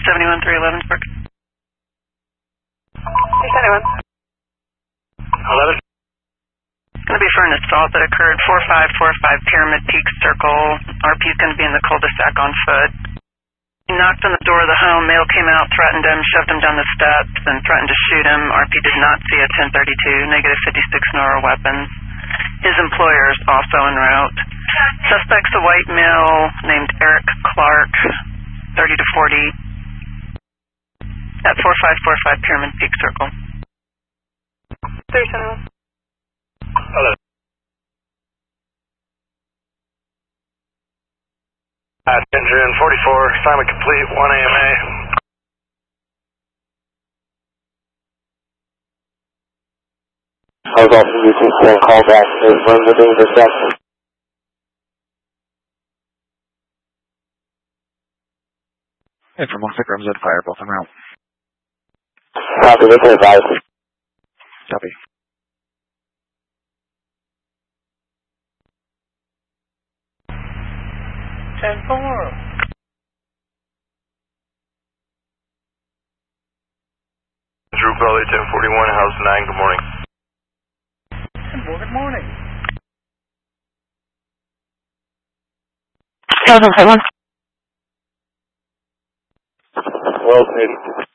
71-311 Park. 371. 11. Going to be for an assault that occurred 4545 Pyramid Peak Circle. RP is going to be in the cul-de-sac on foot. He knocked on the door of the home. Male came out, threatened him, shoved him down the steps, and threatened to shoot him. RP did not see a 1032, negative 56 nor weapons. His employer is also en route. Suspect's a white male named Eric Clark, 30 to 40, at 4545 Pyramid Peak Circle. 371. 11. Engine 44, assignment complete, 1 AMA. I was also using one call back to run the intersection. Hey, from 16 Rooms at Fire, both en route. Copy, we can advise. Copy. Drew Belly, 1041, House 9, good morning. Good morning. Well,